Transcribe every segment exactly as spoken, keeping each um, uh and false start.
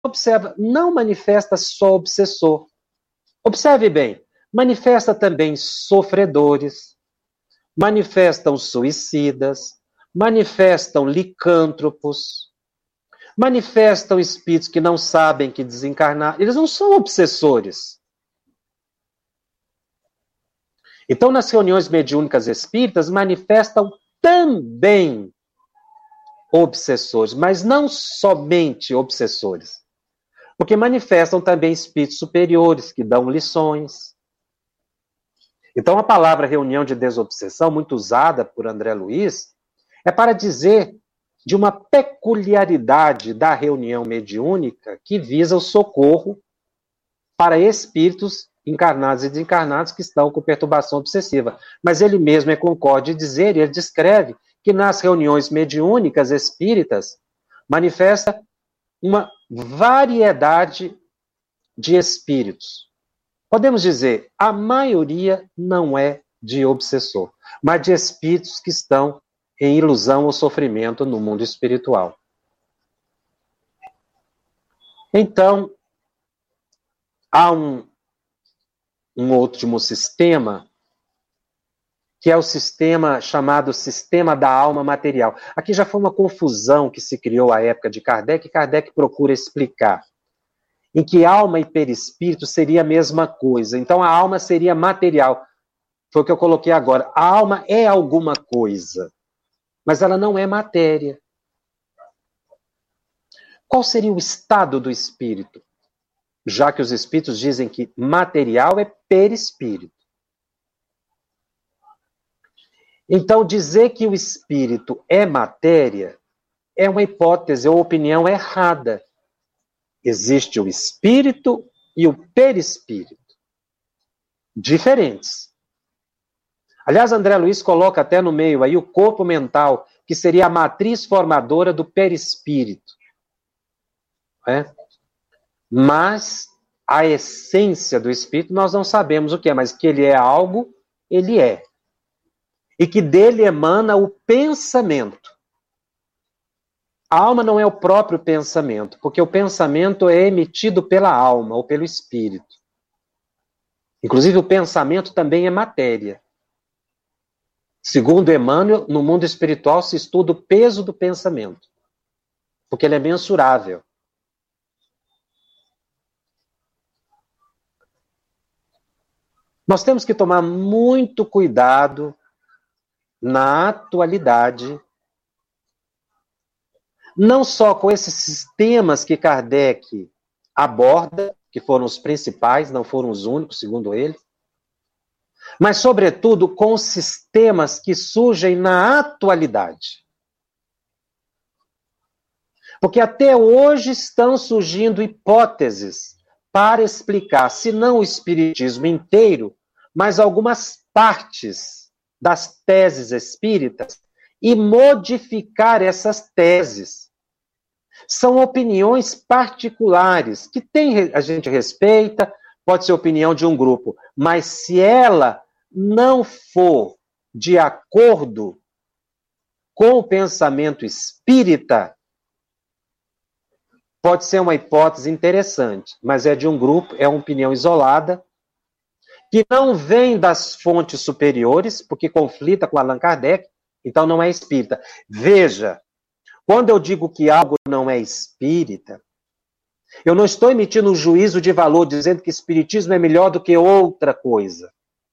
observa, não manifesta só obsessor. Observe bem, manifesta também sofredores, manifestam suicidas, manifestam licântropos, manifestam espíritos que não sabem que desencarnar. Eles não são obsessores. Então, nas reuniões mediúnicas espíritas, manifestam também obsessores, mas não somente obsessores. Porque manifestam também espíritos superiores, que dão lições. Então, a palavra reunião de desobsessão, muito usada por André Luiz, é para dizer de uma peculiaridade da reunião mediúnica que visa o socorro para espíritos encarnados e desencarnados que estão com perturbação obsessiva. Mas ele mesmo é concorde em dizer, e ele descreve, que nas reuniões mediúnicas espíritas manifesta uma variedade de espíritos. Podemos dizer, a maioria não é de obsessor, mas de espíritos que estão em ilusão ou sofrimento no mundo espiritual. Então, há um, um último sistema, que é o sistema chamado sistema da alma material. Aqui já foi uma confusão que se criou à época de Kardec, e Kardec procura explicar, em que alma e perispírito seria a mesma coisa. Então a alma seria material. Foi o que eu coloquei agora. A alma é alguma coisa, mas ela não é matéria. Qual seria o estado do espírito? Já que os espíritos dizem que material é perispírito. Então, dizer que o espírito é matéria é uma hipótese ou opinião errada. Existe o espírito e o perispírito. Diferentes. Aliás, André Luiz coloca até no meio aí o corpo mental, que seria a matriz formadora do perispírito. É? Mas a essência do espírito nós não sabemos o que é, mas que ele é algo, ele é. E que dele emana o pensamento. A alma não é o próprio pensamento, porque o pensamento é emitido pela alma ou pelo espírito. Inclusive, o pensamento também é matéria. Segundo Emmanuel, no mundo espiritual se estuda o peso do pensamento, porque ele é mensurável. Nós temos que tomar muito cuidado na atualidade, não só com esses sistemas que Kardec aborda, que foram os principais, não foram os únicos, segundo ele, mas, sobretudo, com os sistemas que surgem na atualidade. Porque até hoje estão surgindo hipóteses para explicar, se não o espiritismo inteiro, mas algumas partes das teses espíritas e modificar essas teses. São opiniões particulares que tem, a gente respeita, pode ser opinião de um grupo, mas se ela não for de acordo com o pensamento espírita, pode ser uma hipótese interessante, mas é de um grupo, é uma opinião isolada, que não vem das fontes superiores, porque conflita com Allan Kardec, então não é espírita. Veja, quando eu digo que algo não é espírita, eu não estou emitindo um juízo de valor dizendo que espiritismo é melhor do que outra coisa.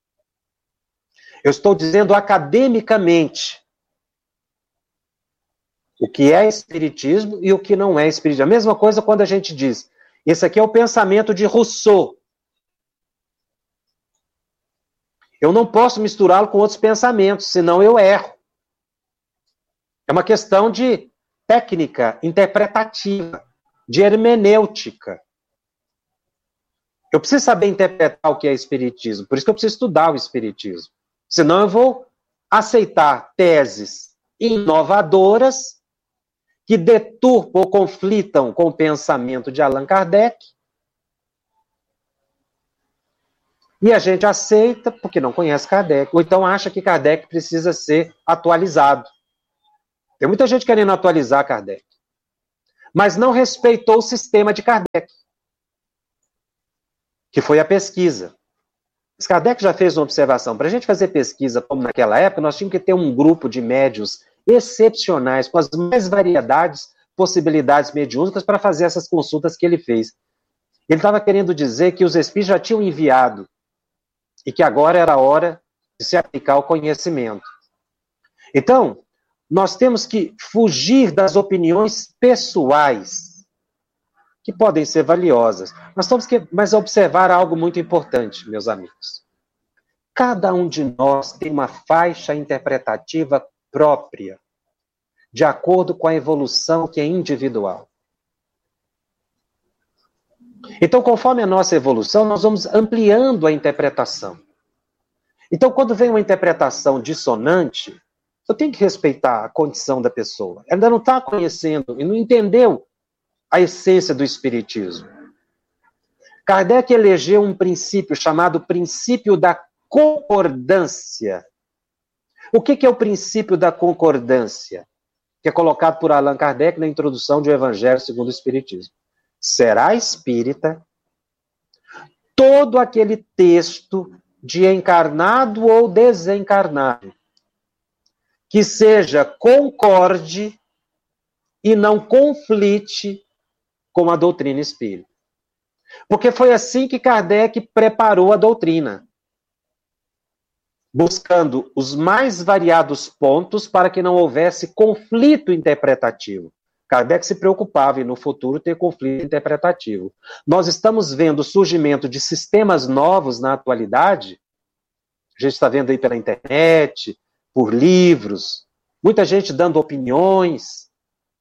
Eu estou dizendo academicamente o que é espiritismo e o que não é espiritismo. A mesma coisa quando a gente diz, esse aqui é o pensamento de Rousseau. Eu não posso misturá-lo com outros pensamentos, senão eu erro. É uma questão de técnica interpretativa, de hermenêutica. Eu preciso saber interpretar o que é espiritismo, por isso que eu preciso estudar o espiritismo. Senão eu vou aceitar teses inovadoras que deturpam ou conflitam com o pensamento de Allan Kardec. E a gente aceita porque não conhece Kardec, ou então acha que Kardec precisa ser atualizado. Tem muita gente querendo atualizar Kardec. mas não respeitou o sistema de Kardec, que foi a pesquisa. Mas Kardec já fez uma observação. Para a gente fazer pesquisa como naquela época, nós tínhamos que ter um grupo de médiuns excepcionais, com as mais variedades, possibilidades mediúnicas para fazer essas consultas que ele fez. Ele estava querendo dizer que os espíritos já tinham enviado e que agora era a hora de se aplicar o conhecimento. Então, nós temos que fugir das opiniões pessoais, que podem ser valiosas. Nós temos que mas observar algo muito importante, meus amigos. Cada um de nós tem uma faixa interpretativa própria, de acordo com a evolução que é individual. Então, conforme a nossa evolução, nós vamos ampliando a interpretação. Então, quando vem uma interpretação dissonante, eu tenho que respeitar a condição da pessoa. Ela ainda não está conhecendo e não entendeu a essência do Espiritismo. Kardec elegeu um princípio chamado princípio da concordância. O que é o princípio da concordância? Que é colocado por Allan Kardec na introdução de O Evangelho segundo o Espiritismo. Será espírita todo aquele texto de encarnado ou desencarnado que seja concorde e não conflite com a doutrina espírita. Porque foi assim que Kardec preparou a doutrina, buscando os mais variados pontos para que não houvesse conflito interpretativo. Kardec se preocupava em, no futuro, ter conflito interpretativo. Nós estamos vendo o surgimento de sistemas novos na atualidade. A gente está vendo aí pela internet, por livros, muita gente dando opiniões,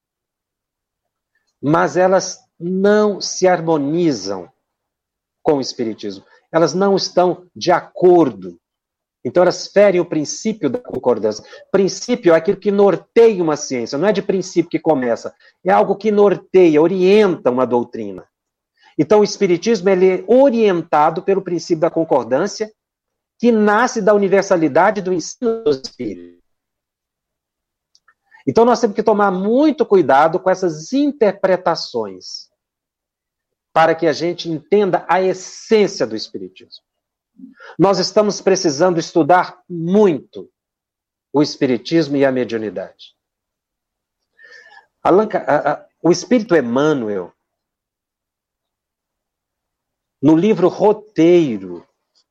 mas elas não se harmonizam com o Espiritismo. Elas não estão de acordo. Então elas ferem o princípio da concordância. Princípio é aquilo que norteia uma ciência, não é de princípio que começa, é algo que norteia, orienta uma doutrina. Então o Espiritismo ele é orientado pelo princípio da concordância, que nasce da universalidade do ensino dos Espíritos. Então nós temos que tomar muito cuidado com essas interpretações, para que a gente entenda a essência do Espiritismo. Nós estamos precisando estudar muito o Espiritismo e a mediunidade. Allan, a, a, o Espírito Emmanuel, no livro Roteiro,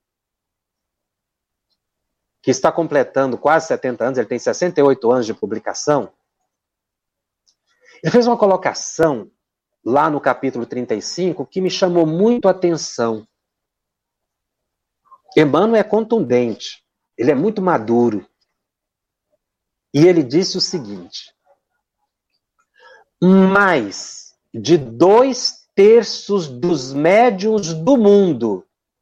que está completando quase setenta anos, ele tem sessenta e oito anos de publicação, ele fez uma colocação lá no capítulo trinta e cinco que me chamou muito a atenção. Emmanuel é contundente, ele é muito maduro. E ele disse o seguinte: mais de dois terços dos médiuns do mundo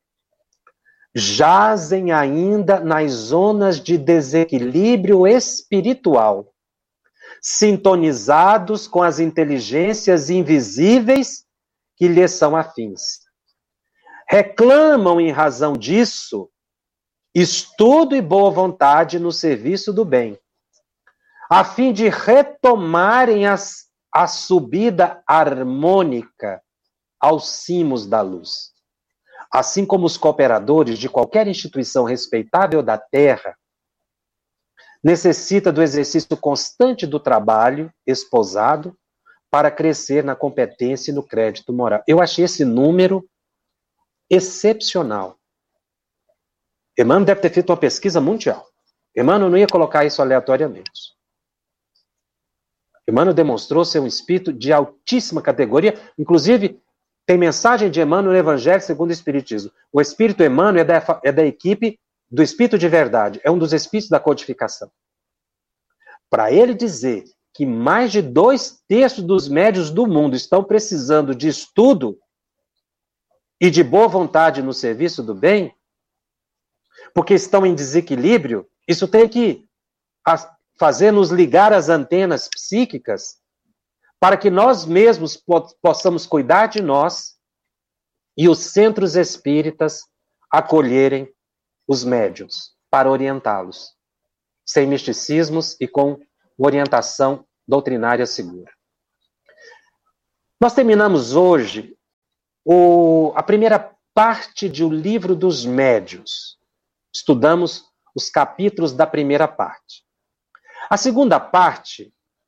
jazem ainda nas zonas de desequilíbrio espiritual, sintonizados com as inteligências invisíveis que lhes são afins. Reclamam, em razão disso, estudo e boa vontade no serviço do bem, a fim de retomarem as, a subida harmônica aos cimos da luz. Assim como os cooperadores de qualquer instituição respeitável da Terra, necessita do exercício constante do trabalho esposado para crescer na competência e no crédito moral. Eu achei esse número excepcional. Emmanuel deve ter feito uma pesquisa mundial. Emmanuel não ia colocar isso aleatoriamente. Emmanuel demonstrou ser um espírito de altíssima categoria, inclusive tem mensagem de Emmanuel no Evangelho segundo o Espiritismo. O Espírito Emmanuel é da, é da equipe do Espírito de Verdade, é um dos espíritos da codificação. Para ele dizer que mais de dois terços dos médiuns do mundo estão precisando de estudo e de boa vontade no serviço do bem, porque estão em desequilíbrio, isso tem que fazer nos ligar as antenas psíquicas para que nós mesmos possamos cuidar de nós e os centros espíritas acolherem os médiuns para orientá-los, sem misticismos e com orientação doutrinária segura. Nós terminamos hoje o, a primeira parte de O Livro dos Médiuns. Estudamos os capítulos da primeira parte. A segunda parte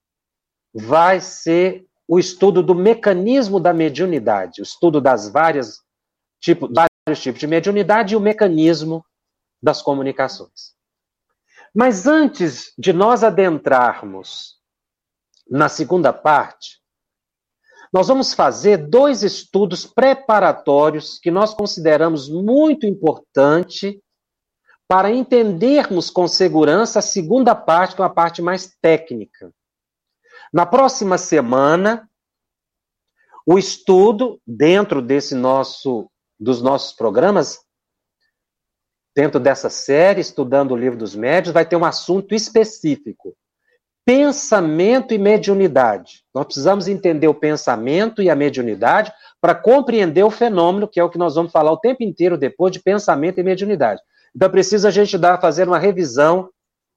vai ser o estudo do mecanismo da mediunidade, o estudo das várias tipos, vários tipos de mediunidade e o mecanismo das comunicações. Mas antes de nós adentrarmos na segunda parte, nós vamos fazer dois estudos preparatórios que nós consideramos muito importante para entendermos com segurança a segunda parte, que é uma parte mais técnica. Na próxima semana, o estudo, dentro desse nosso, dos nossos programas, dentro dessa série, estudando o Livro dos Médiuns, vai ter um assunto específico. Pensamento e mediunidade. Nós precisamos entender o pensamento e a mediunidade para compreender o fenômeno, que é o que nós vamos falar o tempo inteiro depois de pensamento e mediunidade. Então, precisa a gente dar, fazer uma revisão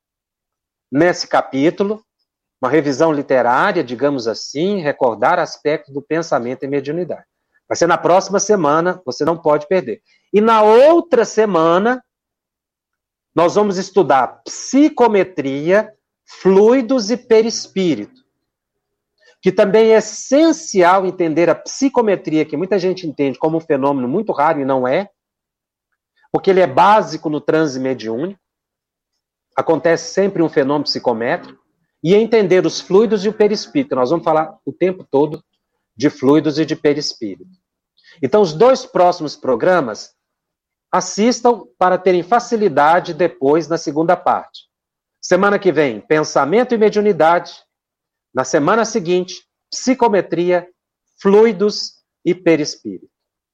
nesse capítulo, uma revisão literária, digamos assim, recordar aspectos do pensamento e mediunidade. Vai ser na próxima semana, você não pode perder. E na outra semana, nós vamos estudar psicometria, fluidos e perispírito, que também é essencial entender a psicometria, que muita gente entende como um fenômeno muito raro e não é, porque ele é básico no transe mediúnico, acontece sempre um fenômeno psicométrico, e entender os fluidos e o perispírito. Nós vamos falar o tempo todo de fluidos e de perispírito. Então, os dois próximos programas, assistam para terem facilidade depois na segunda parte. Semana que vem, pensamento e mediunidade. Na semana seguinte, psicometria, fluidos e perispírito.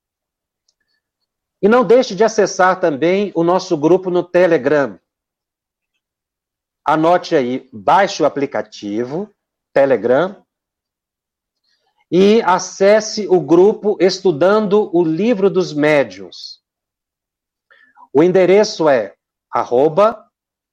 E não deixe de acessar também o nosso grupo no Telegram. Anote aí, baixe o aplicativo Telegram e acesse o grupo Estudando o Livro dos Médiuns. O endereço é arroba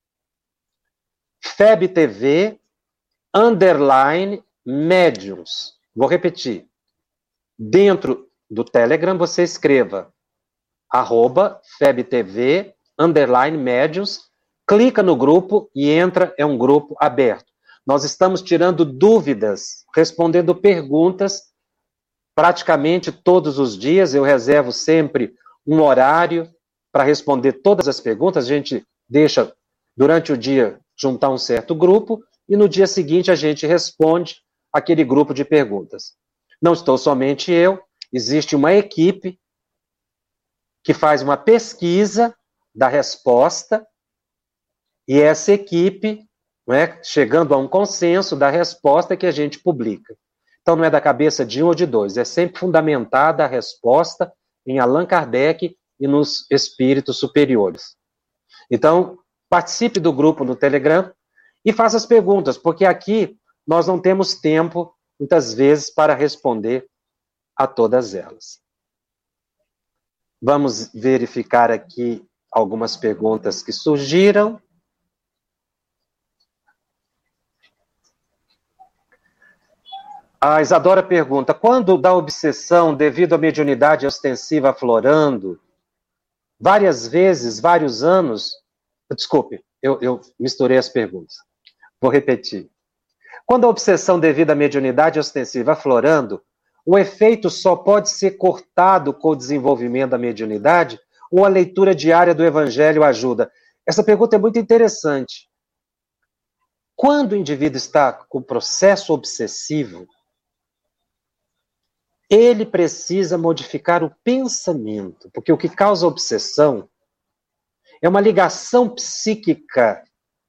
febtv underline médiuns. Vou repetir. Dentro do Telegram você escreva arroba febtv underline médiuns, clica no grupo e entra, é um grupo aberto. Nós estamos tirando dúvidas, respondendo perguntas praticamente todos os dias. Eu reservo sempre um horário para responder todas as perguntas. A gente deixa, durante o dia, juntar um certo grupo e no dia seguinte a gente responde aquele grupo de perguntas. Não estou somente eu, existe uma equipe que faz uma pesquisa da resposta e essa equipe, não é, chegando a um consenso da resposta que a gente publica. Então não é da cabeça de um ou de dois, é sempre fundamentada a resposta em Allan Kardec e nos espíritos superiores. Então, participe do grupo no Telegram e faça as perguntas, porque aqui nós não temos tempo, muitas vezes, para responder a todas elas. Vamos verificar aqui algumas perguntas que surgiram. A Isadora pergunta, quando da obsessão devido à mediunidade ostensiva aflorando, várias vezes, vários anos... Desculpe, eu, eu misturei as perguntas. Vou repetir. Quando a obsessão devido à mediunidade ostensiva aflorando, o efeito só pode ser cortado com o desenvolvimento da mediunidade ou a leitura diária do Evangelho ajuda? Essa pergunta é muito interessante. Quando o indivíduo está com processo obsessivo, ele precisa modificar o pensamento, porque o que causa obsessão é uma ligação psíquica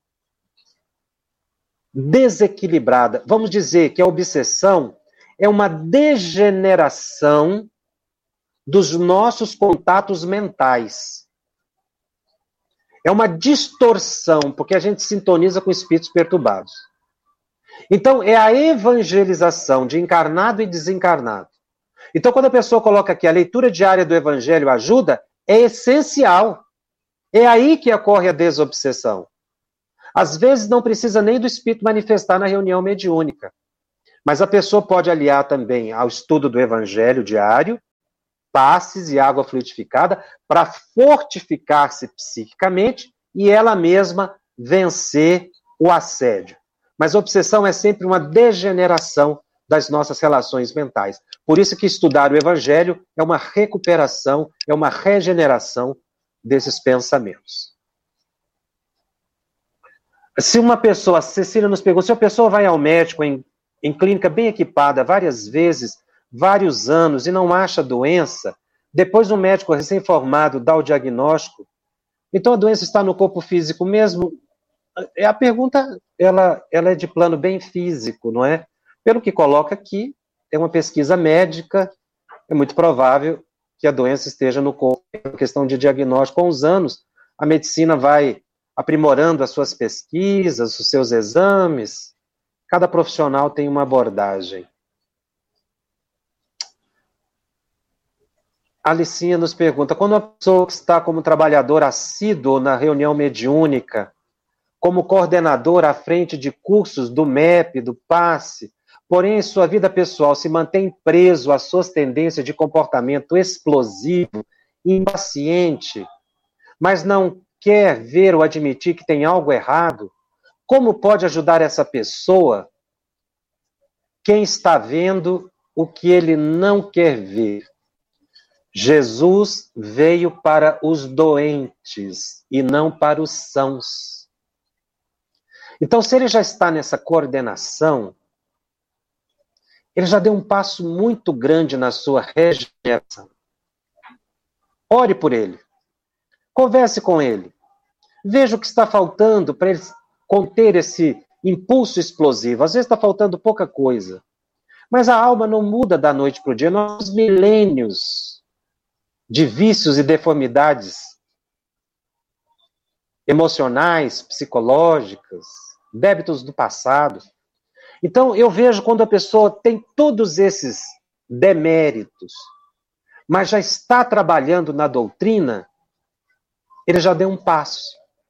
desequilibrada. Vamos dizer que a obsessão é uma degeneração dos nossos contatos mentais. É uma distorção, porque a gente sintoniza com espíritos perturbados. Então, é a evangelização de encarnado e desencarnado. Então, quando a pessoa coloca aqui a leitura diária do Evangelho ajuda, é essencial. É aí que ocorre a desobsessão. Às vezes não precisa nem do espírito manifestar na reunião mediúnica. Mas a pessoa pode aliar também ao estudo do evangelho diário, passes e água fluidificada, para fortificar-se psiquicamente e ela mesma vencer o assédio. Mas a obsessão é sempre uma degeneração das nossas relações mentais. Por isso que estudar o evangelho é uma recuperação, é uma regeneração desses pensamentos. Se uma pessoa, a Cecília nos pergunta, se a pessoa vai ao médico em, em clínica bem equipada várias vezes, vários anos, e não acha doença, depois um médico recém-formado dá o diagnóstico, então a doença está no corpo físico mesmo? A pergunta ela, ela é de plano bem físico, não é? Pelo que coloca aqui, é uma pesquisa médica, é muito provável que a doença esteja no corpo. É uma questão de diagnóstico. Com os anos, a medicina vai aprimorando as suas pesquisas, os seus exames. Cada profissional tem uma abordagem. A Alicinha nos pergunta, quando a pessoa está como trabalhador assíduo na reunião mediúnica, como coordenador à frente de cursos do M E P, do passe, porém em sua vida pessoal se mantém preso às suas tendências de comportamento explosivo, impaciente, mas não quer ver ou admitir que tem algo errado, como pode ajudar essa pessoa quem está vendo o que ele não quer ver? Jesus veio para os doentes e não para os sãos. Então, se ele já está nessa coordenação, ele já deu um passo muito grande na sua regeneração. Ore por ele. Converse com ele. Veja o que está faltando para ele conter esse impulso explosivo. Às vezes está faltando pouca coisa. Mas a alma não muda da noite para o dia. Nós temos milênios de vícios e deformidades emocionais, psicológicas, débitos do passado. Então, eu vejo quando a pessoa tem todos esses deméritos, mas já está trabalhando na doutrina, ele já deu um passo.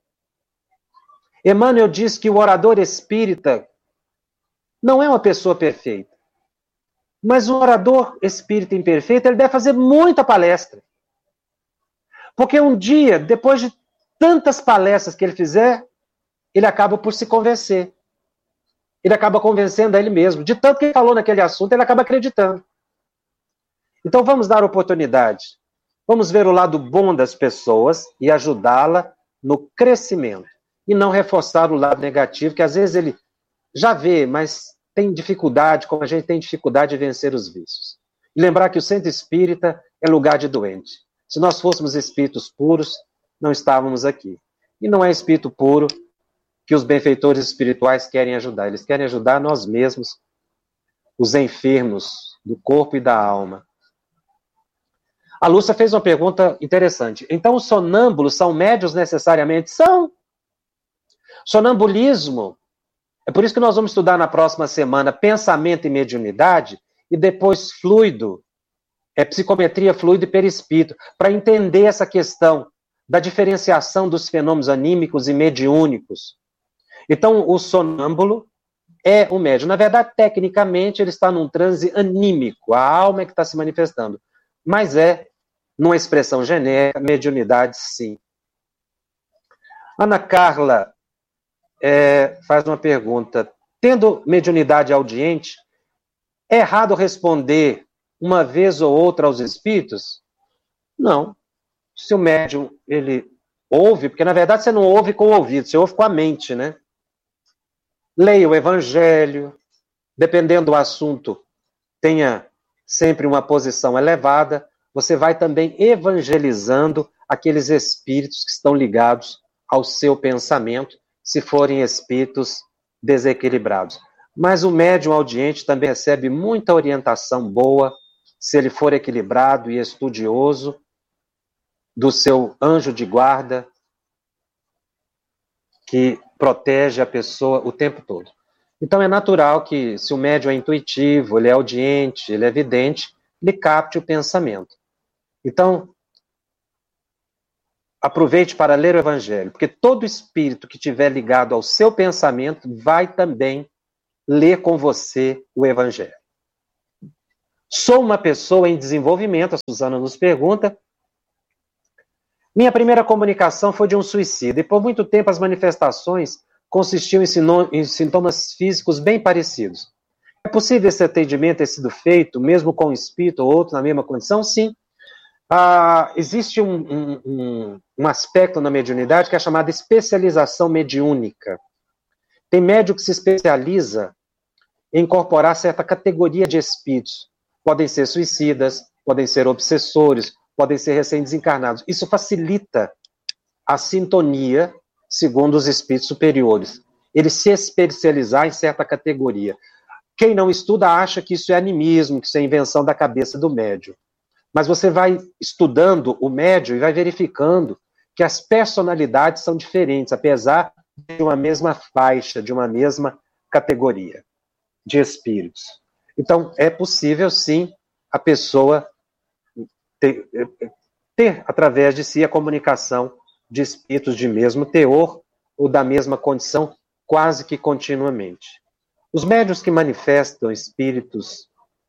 Emmanuel diz que o orador espírita não é uma pessoa perfeita, mas um orador espírita imperfeito, ele deve fazer muita palestra. Porque um dia, depois de tantas palestras que ele fizer, ele acaba por se convencer. Ele acaba convencendo a ele mesmo. De tanto que ele falou naquele assunto, ele acaba acreditando. Então vamos dar oportunidade. Vamos ver o lado bom das pessoas e ajudá-la no crescimento. E não reforçar o lado negativo, que às vezes ele já vê, mas tem dificuldade, como a gente tem dificuldade de vencer os vícios. E lembrar que o centro espírita é lugar de doente. Se nós fôssemos espíritos puros, não estávamos aqui. E não é espírito puro que os benfeitores espirituais querem ajudar. Eles querem ajudar nós mesmos, os enfermos do corpo e da alma. A Lúcia fez uma pergunta interessante. Então, os sonâmbulos são médios necessariamente? São. Sonambulismo, é por isso que nós vamos estudar na próxima semana pensamento e mediunidade, e depois fluido, é psicometria, fluido e perispírito, para entender essa questão da diferenciação dos fenômenos anímicos e mediúnicos. Então, o sonâmbulo é o médium. Na verdade, tecnicamente, ele está num transe anímico. A alma é que está se manifestando. Mas é, numa expressão genérica, mediunidade, sim. Ana Carla é, faz uma pergunta. Tendo mediunidade audiente, é errado responder uma vez ou outra aos espíritos? Não. Se o médium, ele ouve, porque na verdade você não ouve com o ouvido, você ouve com a mente, né? Leia o evangelho, dependendo do assunto, tenha sempre uma posição elevada, você vai também evangelizando aqueles espíritos que estão ligados ao seu pensamento, se forem espíritos desequilibrados. Mas o médium audiente também recebe muita orientação boa, se ele for equilibrado e estudioso, do seu anjo de guarda, que protege a pessoa o tempo todo. Então é natural que, se o médium é intuitivo, ele é audiente, ele é vidente, ele capte o pensamento. Então, aproveite para ler o Evangelho, porque todo espírito que estiver ligado ao seu pensamento vai também ler com você o Evangelho. Sou uma pessoa em desenvolvimento, a Suzana nos pergunta. Minha primeira comunicação foi de um suicídio, e por muito tempo as manifestações consistiam em, sino, em sintomas físicos bem parecidos. É possível esse atendimento ter sido feito, mesmo com um espírito ou outro na mesma condição? Sim. Ah, existe um, um, um, um aspecto na mediunidade que é chamado especialização mediúnica. Tem médium que se especializa em incorporar certa categoria de espíritos. Podem ser suicidas, podem ser obsessores, podem ser recém-desencarnados. Isso facilita a sintonia, segundo os espíritos superiores. Ele se especializar em certa categoria. Quem não estuda acha que isso é animismo, que isso é invenção da cabeça do médium. Mas você vai estudando o médium e vai verificando que as personalidades são diferentes, apesar de uma mesma faixa, de uma mesma categoria de espíritos. Então, é possível, sim, a pessoa ter, ter através de si, a comunicação de espíritos de mesmo teor ou da mesma condição, quase que continuamente. Os médiuns que manifestam espíritos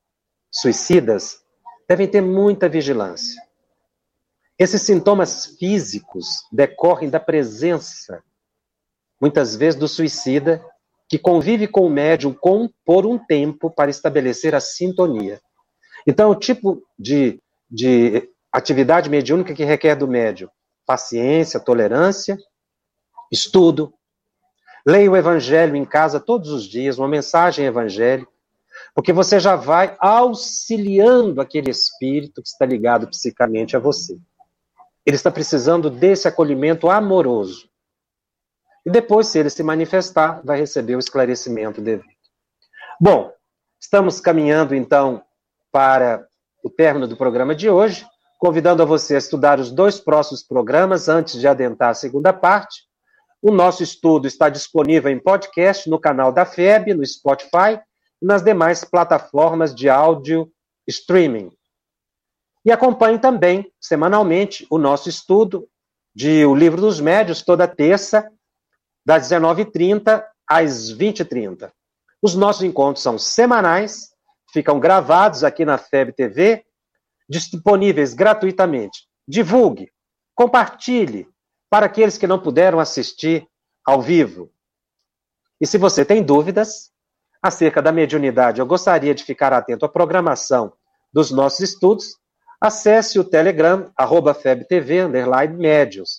suicidas devem ter muita vigilância. Esses sintomas físicos decorrem da presença, muitas vezes, do suicida, que convive com o médium com, por um tempo para estabelecer a sintonia. Então, o tipo de, de atividade mediúnica que requer do médium: paciência, tolerância, estudo. Leia o Evangelho em casa todos os dias, uma mensagem evangélica, porque você já vai auxiliando aquele espírito que está ligado psicamente a você. Ele está precisando desse acolhimento amoroso. E depois, se ele se manifestar, vai receber o esclarecimento devido. Bom, estamos caminhando, então, para o término do programa de hoje, convidando a você a estudar os dois próximos programas antes de adentrar a segunda parte. O nosso estudo está disponível em podcast no canal da F E B, no Spotify e nas demais plataformas de áudio streaming. E acompanhe também, semanalmente, o nosso estudo de O Livro dos Médiuns, toda terça, das dezenove e trinta às vinte e trinta. Os nossos encontros são semanais, ficam gravados aqui na F E B T V, disponíveis gratuitamente. Divulgue, compartilhe para aqueles que não puderam assistir ao vivo. E se você tem dúvidas acerca da mediunidade, eu gostaria de ficar atento à programação dos nossos estudos, acesse o Telegram, arroba F E B T V, underline médiuns.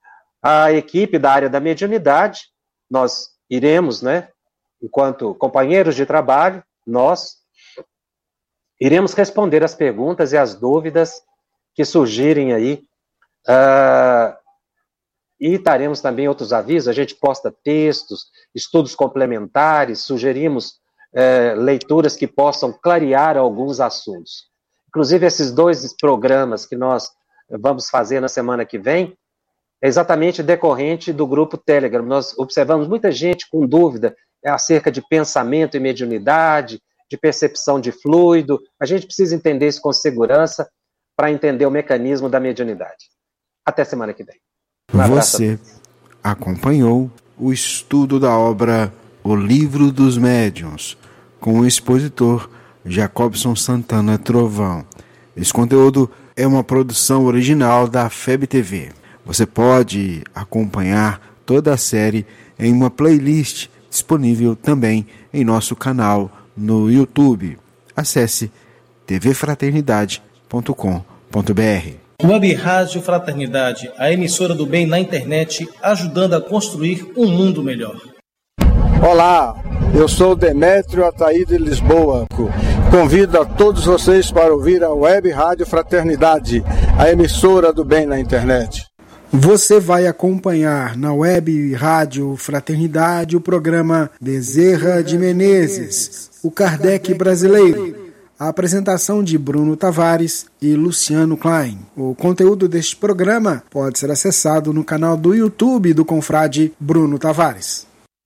A equipe da área da mediunidade, nós iremos, né, enquanto companheiros de trabalho, nós iremos responder as perguntas e as dúvidas que surgirem aí. Uh, e daremos também outros avisos, a gente posta textos, estudos complementares, sugerimos uh, leituras que possam clarear alguns assuntos. Inclusive, esses dois programas que nós vamos fazer na semana que vem, é exatamente decorrente do grupo Telegram. Nós observamos muita gente com dúvida acerca de pensamento e mediunidade, de percepção de fluido. A gente precisa entender isso com segurança para entender o mecanismo da mediunidade. Até semana que vem. Um Você acompanhou o estudo da obra O Livro dos Médiuns, com o expositor Jacobson Santana Trovão. Esse conteúdo é uma produção original da F E B T V. Você pode acompanhar toda a série em uma playlist disponível também em nosso canal no YouTube. Acesse t v fraternidade ponto com ponto b r. Web Rádio Fraternidade, a emissora do bem na internet, ajudando a construir um mundo melhor. Olá, eu sou Demétrio Ataí de Lisboa. Convido a todos vocês para ouvir a Web Rádio Fraternidade, a emissora do bem na internet. Você vai acompanhar na Web Rádio Fraternidade o programa Bezerra de Menezes, o Kardec brasileiro. A apresentação de Bruno Tavares e Luciano Klein. O conteúdo deste programa pode ser acessado no canal do YouTube do confrade Bruno Tavares.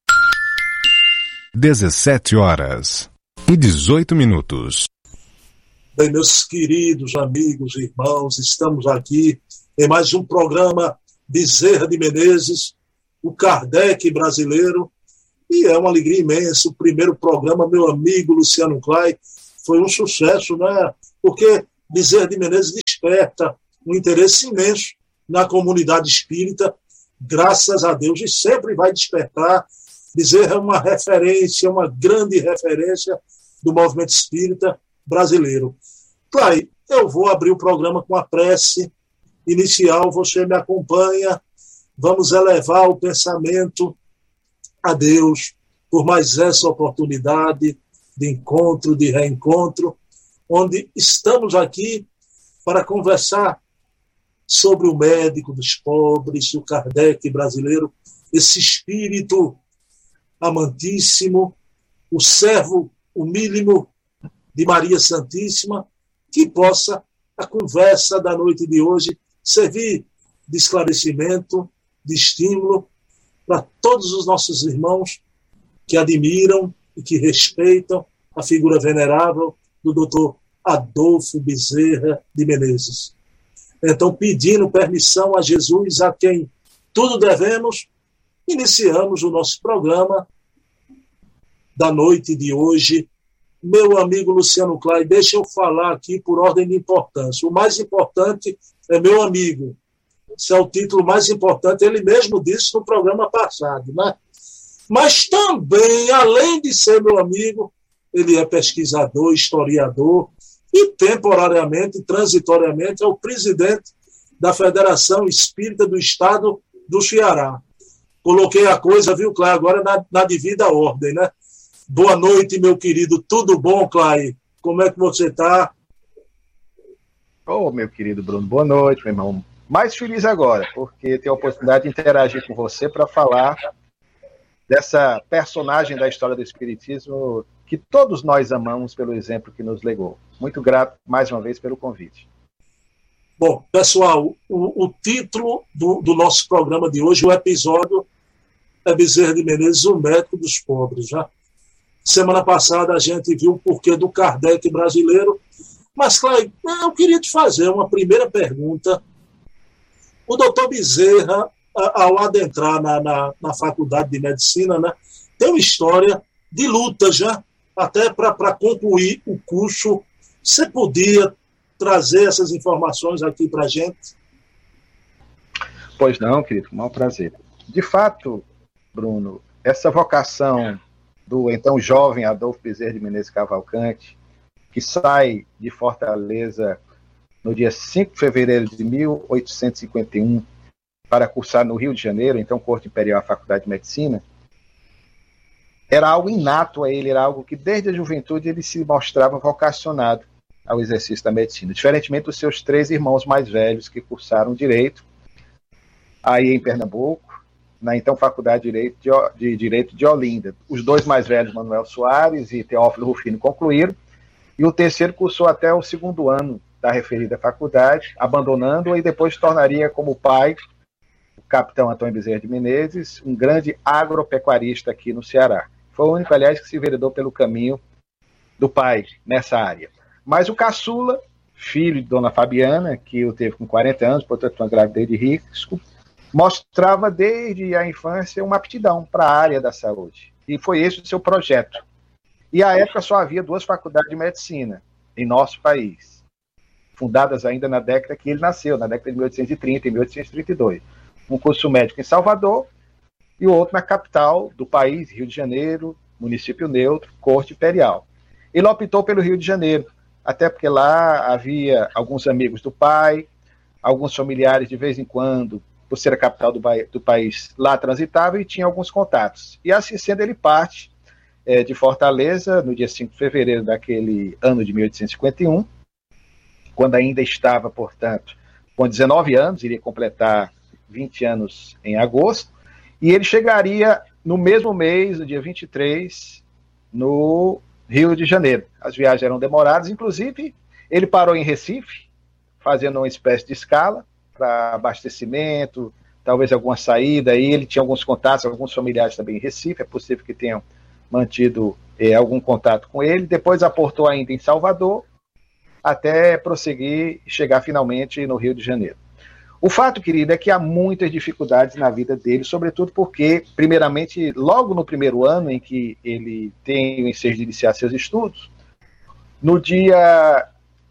dezessete horas e dezoito minutos. Bem, meus queridos amigos e irmãos, estamos aqui em mais um programa Bezerra de Menezes, o Kardec brasileiro, E é uma alegria imensa. O primeiro programa, meu amigo Luciano Clay, foi um sucesso, né? Porque Bezerra de Menezes desperta um interesse imenso na comunidade espírita, graças a Deus, e sempre vai despertar. Bezerra é uma referência, uma grande referência do movimento espírita brasileiro. Clay, eu vou abrir o programa com a prece inicial, você me acompanha, vamos elevar o pensamento a Deus por mais essa oportunidade de encontro, de reencontro, onde estamos aqui para conversar sobre o médico dos pobres, o Kardec brasileiro, esse espírito amantíssimo, o servo humílimo de Maria Santíssima, que possa a conversa da noite de hoje servir de esclarecimento, de estímulo para todos os nossos irmãos que admiram e que respeitam a figura venerável do doutor Adolfo Bezerra de Menezes. Então, pedindo permissão a Jesus, a quem tudo devemos, iniciamos o nosso programa da noite de hoje. Meu amigo Luciano Clay, deixa eu falar aqui por ordem de importância. O mais importante é meu amigo. Esse é o título mais importante, ele mesmo disse no programa passado, né? Mas também, além de ser meu amigo, ele é pesquisador, historiador e temporariamente, transitoriamente, é o presidente da Federação Espírita do Estado do Ceará. Coloquei a coisa, viu, Clay, agora na, na devida ordem, né? Boa noite, meu querido. Tudo bom, Clay? Como é que você está? Ô, oh, meu querido Bruno, boa noite, meu irmão. Mais feliz agora, porque tenho a oportunidade de interagir com você para falar dessa personagem da história do Espiritismo que todos nós amamos pelo exemplo que nos legou. Muito grato, mais uma vez, pelo convite. Bom, pessoal, o, o título do, do nosso programa de hoje, o episódio, é Bezerra de Menezes, o médico dos pobres. Já. Semana passada a gente viu o porquê do Kardec brasileiro, mas, Clay, eu queria te fazer uma primeira pergunta. O doutor Bezerra, ao adentrar na, na, na faculdade de medicina, né, tem uma história de luta já, até para concluir o curso. Você podia trazer essas informações aqui para a gente? Pois não, querido, com o maior prazer. De fato, Bruno, essa vocação do então jovem Adolfo Bezerra de Menezes Cavalcante, que sai de Fortaleza no dia cinco de fevereiro de mil oitocentos e cinquenta e um para cursar no Rio de Janeiro, então Corte Imperial, a Faculdade de Medicina, era algo inato a ele, era algo que desde a juventude ele se mostrava vocacionado ao exercício da medicina, diferentemente dos seus três irmãos mais velhos que cursaram Direito, aí em Pernambuco, na então Faculdade de Direito de, de, Direito de Olinda. Os dois mais velhos, Manuel Soares e Teófilo Rufino, concluíram, e o terceiro cursou até o segundo ano da referida faculdade, abandonando-a e depois tornaria como pai, o capitão Antônio Bezerra de Menezes, um grande agropecuarista aqui no Ceará. Foi o único, aliás, que se enveredou pelo caminho do pai nessa área. Mas o caçula, filho de Dona Fabiana, que o teve com quarenta anos, portanto uma gravidez de risco, mostrava desde a infância uma aptidão para a área da saúde. E foi esse o seu projeto. E à época só havia duas faculdades de medicina em nosso país, fundadas ainda na década que ele nasceu, na década de mil oitocentos e trinta e mil oitocentos e trinta e dois. Um curso médico em Salvador e o outro na capital do país, Rio de Janeiro, município neutro, Corte Imperial. Ele optou pelo Rio de Janeiro, até porque lá havia alguns amigos do pai, alguns familiares de vez em quando, por ser a capital do, do país, lá transitavam e tinha alguns contatos. E assim sendo, ele parte é, de Fortaleza, no dia cinco de fevereiro daquele ano de mil oitocentos e cinquenta e um, quando ainda estava, portanto, com dezenove anos, iria completar vinte anos em agosto, e ele chegaria no mesmo mês, no dia vinte e três, no Rio de Janeiro. As viagens eram demoradas, inclusive ele parou em Recife, fazendo uma espécie de escala para abastecimento, talvez alguma saída, aí ele tinha alguns contatos, alguns familiares também em Recife, é possível que tenham mantido eh, algum contato com ele, depois aportou ainda em Salvador, até prosseguir e chegar finalmente no Rio de Janeiro. O fato, querido, é que há muitas dificuldades na vida dele, sobretudo porque, primeiramente, logo no primeiro ano em que ele tem o ensejo de iniciar seus estudos, no dia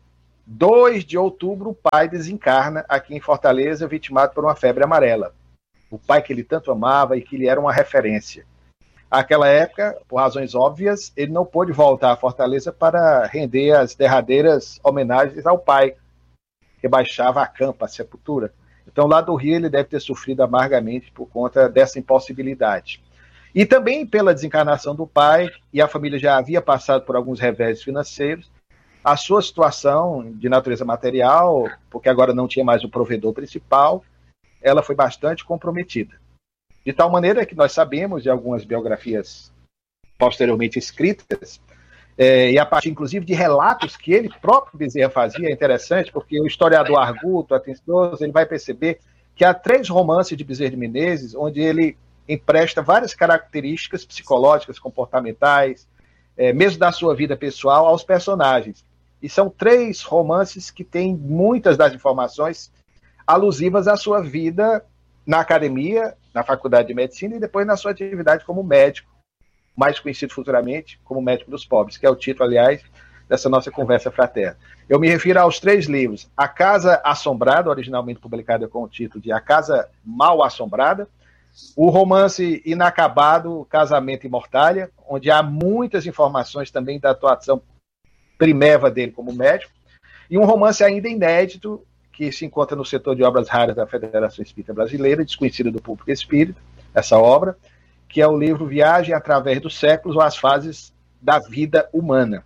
dois de outubro, o pai desencarna aqui em Fortaleza, vitimado por uma febre amarela. O pai que ele tanto amava e que lhe era uma referência. Naquela época, por razões óbvias, ele não pôde voltar a Fortaleza para render as derradeiras homenagens ao pai, que baixava a campa, a sepultura. Então, lá do Rio, ele deve ter sofrido amargamente por conta dessa impossibilidade. E também pela desencarnação do pai, e a família já havia passado por alguns reveses financeiros, a sua situação de natureza material, porque agora não tinha mais o provedor principal, ela foi bastante comprometida. De tal maneira que nós sabemos de algumas biografias posteriormente escritas, é, e a partir, inclusive, de relatos que ele próprio Bezerra fazia, é interessante, porque o historiador arguto, atencioso, ele vai perceber que há três romances de Bezerra de Menezes, onde ele empresta várias características psicológicas, comportamentais, é, mesmo da sua vida pessoal, aos personagens. E são três romances que têm muitas das informações alusivas à sua vida na academia, na faculdade de medicina e depois na sua atividade como médico, mais conhecido futuramente como médico dos pobres, que é o título, aliás, dessa nossa conversa fraterna. Eu me refiro aos três livros: A Casa Assombrada, originalmente publicada com o título de A Casa Mal Assombrada, o romance inacabado Casamento e Mortalha, onde há muitas informações também da atuação primeva dele como médico, e um romance ainda inédito, que se encontra no setor de obras raras da Federação Espírita Brasileira, desconhecida do público espírita, essa obra, que é o livro Viagem através dos séculos ou as fases da vida humana.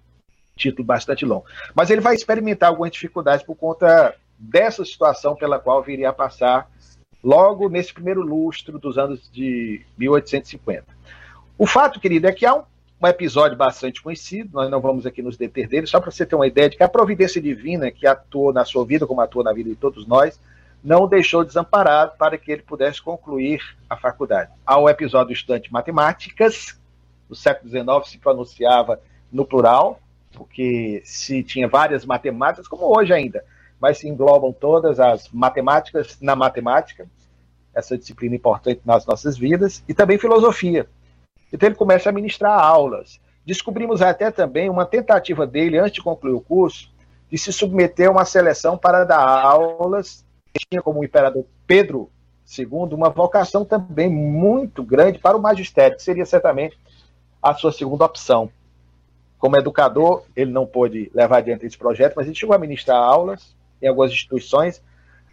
Título bastante longo. Mas ele vai experimentar algumas dificuldades por conta dessa situação pela qual viria a passar logo nesse primeiro lustro dos anos de mil oitocentos e cinquenta. O fato, querido, é que há um, um episódio bastante conhecido, nós não vamos aqui nos deter dele, só para você ter uma ideia de que a providência divina que atuou na sua vida, como atuou na vida de todos nós, não o deixou desamparado para que ele pudesse concluir a faculdade. Há o episódio do estudante de matemáticas, no século dezenove se pronunciava no plural, porque se tinha várias matemáticas, como hoje ainda, mas se englobam todas as matemáticas na matemática, essa disciplina importante nas nossas vidas, e também filosofia. Então ele começa a ministrar aulas. Descobrimos até também uma tentativa dele, antes de concluir o curso, de se submeter a uma seleção para dar aulas. Ele tinha como o imperador Pedro segundo uma vocação também muito grande para o magistério, que seria certamente a sua segunda opção. Como educador, ele não pôde levar adiante esse projeto, mas ele chegou a ministrar aulas em algumas instituições,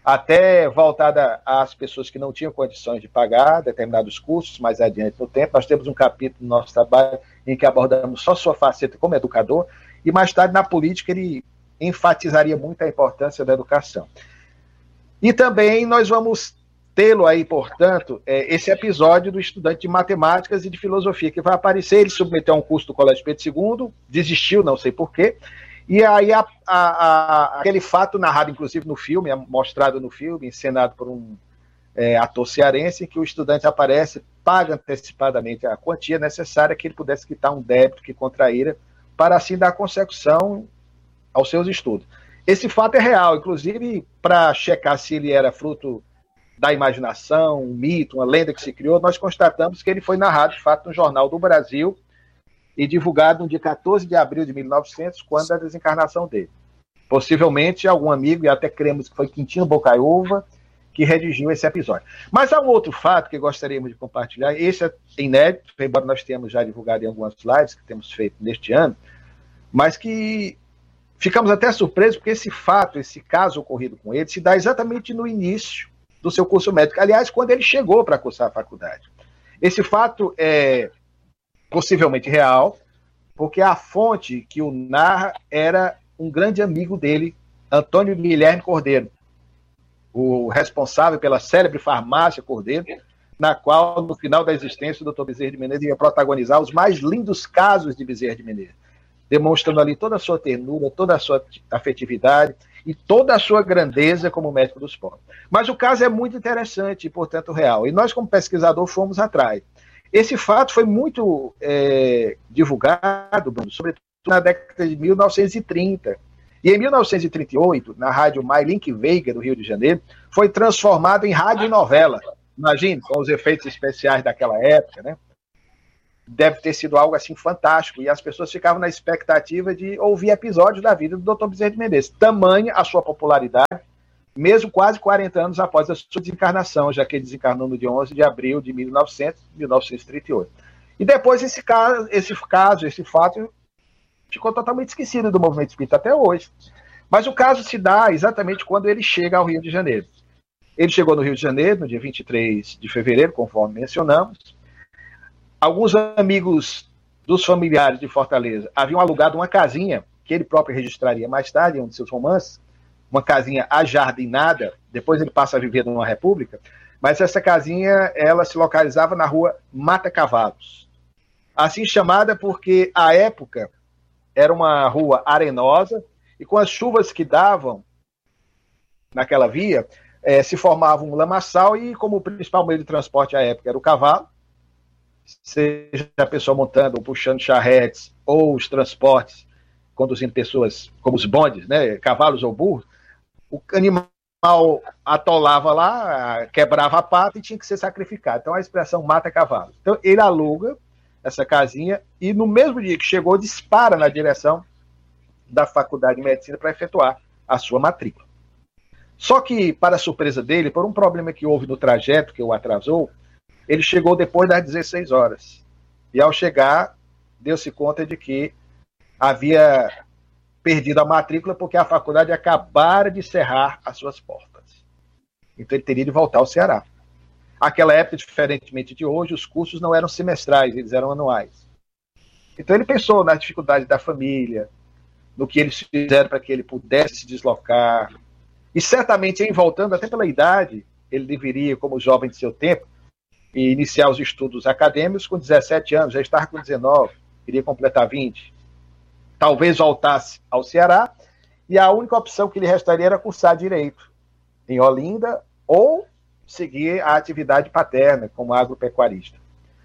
até voltada às pessoas que não tinham condições de pagar determinados cursos, mais adiante no tempo. Nós temos um capítulo no nosso trabalho em que abordamos só sua faceta como educador, e mais tarde na política ele enfatizaria muito a importância da educação. E também nós vamos tê-lo aí, portanto, é, esse episódio do estudante de matemáticas e de filosofia, que vai aparecer. Ele submeteu a um curso do Colégio Pedro segundo, desistiu, não sei porquê, e aí a, a, a, aquele fato narrado, inclusive, no filme, mostrado no filme, encenado por um é, ator cearense, que o estudante aparece, paga antecipadamente a quantia necessária que ele pudesse quitar um débito que contraíra, para assim dar consecução aos seus estudos. Esse fato é real, inclusive, para checar se ele era fruto da imaginação, um mito, uma lenda que se criou, nós constatamos que ele foi narrado, de fato, no Jornal do Brasil e divulgado no dia quatorze de abril de mil e novecentos, quando da desencarnação dele. Possivelmente algum amigo, e até cremos que foi Quintino Bocaiúva, que redigiu esse episódio. Mas há um outro fato que gostaríamos de compartilhar, esse é inédito, embora nós tenhamos já divulgado em algumas lives que temos feito neste ano, mas que ficamos até surpresos, porque esse fato, esse caso ocorrido com ele, se dá exatamente no início do seu curso médico. Aliás, quando ele chegou para cursar a faculdade. Esse fato é possivelmente real, porque a fonte que o narra era um grande amigo dele, Antônio Guilherme Cordeiro, o responsável pela célebre farmácia Cordeiro, na qual, no final da existência, o doutor Bezerra de Menezes ia protagonizar os mais lindos casos de Bezerra de Menezes, demonstrando ali toda a sua ternura, toda a sua afetividade e toda a sua grandeza como médico dos pobres. Mas o caso é muito interessante e, portanto, real. E nós, como pesquisador, fomos atrás. Esse fato foi muito é, divulgado, Bruno, sobretudo na década de mil novecentos e trinta, E em mil novecentos e trinta e oito, na rádio Mailink Veiga, do Rio de Janeiro, foi transformado em radionovela. Imagine, com os efeitos especiais daquela época, né? Deve ter sido algo assim fantástico. E as pessoas ficavam na expectativa de ouvir episódios da vida do doutor Bezerra de Menezes. Tamanha a sua popularidade, mesmo quase quarenta anos após a sua desencarnação, já que ele desencarnou no dia onze de abril de mil e novecentos, mil novecentos e trinta e oito. E depois esse caso, esse caso, esse fato, ficou totalmente esquecido do movimento espírita até hoje. Mas o caso se dá exatamente quando ele chega ao Rio de Janeiro. Ele chegou no Rio de Janeiro no dia vinte e três de fevereiro, conforme mencionamos. Alguns amigos dos familiares de Fortaleza haviam alugado uma casinha, que ele próprio registraria mais tarde, em um de seus romances, uma casinha ajardinada, depois ele passa a viver numa república, mas essa casinha, ela se localizava na rua Mata Cavalos. Assim chamada porque, à época, era uma rua arenosa, e com as chuvas que davam naquela via, eh, se formava um lamaçal, e como o principal meio de transporte à época era o cavalo, seja a pessoa montando ou puxando charretes, ou os transportes, conduzindo pessoas como os bondes, né, cavalos ou burros, o animal atolava lá, quebrava a pata e tinha que ser sacrificado. Então a expressão mata cavalo. Então ele aluga essa casinha e no mesmo dia que chegou, dispara na direção da Faculdade de Medicina para efetuar a sua matrícula. Só que, para a surpresa dele, por um problema que houve no trajeto que o atrasou, ele chegou depois das dezesseis horas. E ao chegar, deu-se conta de que havia perdido a matrícula porque a faculdade acabara de cerrar as suas portas. Então ele teria de voltar ao Ceará. Aquela época, diferentemente de hoje, os cursos não eram semestrais, eles eram anuais. Então ele pensou nas dificuldades da família, no que eles fizeram para que ele pudesse se deslocar. E certamente, em voltando, até pela idade, ele deveria, como jovem de seu tempo, iniciar os estudos acadêmicos com dezessete anos, já estava com dezenove, queria completar vinte. Talvez voltasse ao Ceará, e a única opção que lhe restaria era cursar Direito em Olinda ou seguir a atividade paterna como agropecuarista.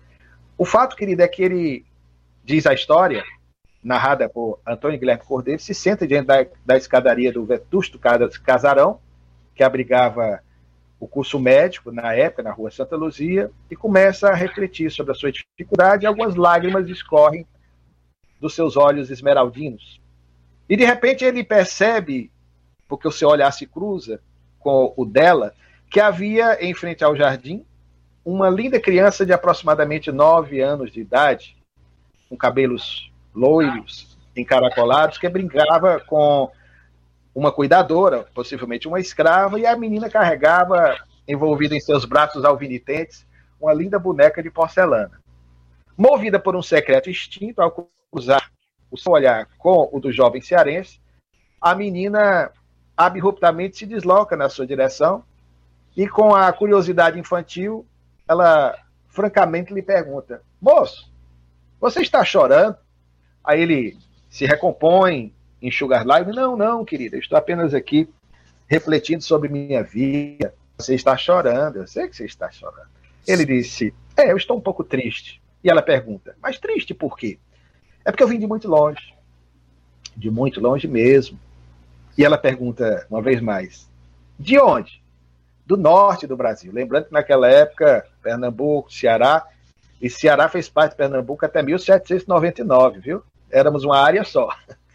O fato, querido, é que ele, diz a história, narrada por Antônio Guilherme Cordeiro, se senta diante da, da escadaria do vetusto casarão, que abrigava o curso médico, na época, na rua Santa Luzia, e começa a refletir sobre a sua dificuldade, e algumas lágrimas escorrem dos seus olhos esmeraldinos. E, de repente, ele percebe, porque o seu olhar se cruza com o dela, que havia, em frente ao jardim, uma linda criança de aproximadamente nove anos de idade, com cabelos loiros, encaracolados, que brincava com uma cuidadora, possivelmente uma escrava, e a menina carregava, envolvida em seus braços alvinitentes, uma linda boneca de porcelana. Movida por um secreto instinto, ao cruzar o seu olhar com o do jovem cearense, a menina abruptamente se desloca na sua direção e, com a curiosidade infantil, ela francamente lhe pergunta: moço, você está chorando? Aí ele se recompõe, enxuga as lágrimas. Não, não, querida, eu estou apenas aqui refletindo sobre minha vida. Você está chorando, eu sei que você está chorando. Ele disse: é, eu estou um pouco triste. E ela pergunta: mas triste por quê? É porque eu vim de muito longe, de muito longe mesmo. E ela pergunta uma vez mais: de onde? Do norte do Brasil. Lembrando que naquela época, Pernambuco, Ceará, e Ceará fez parte de Pernambuco até mil setecentos e noventa e nove, viu? Éramos uma área só.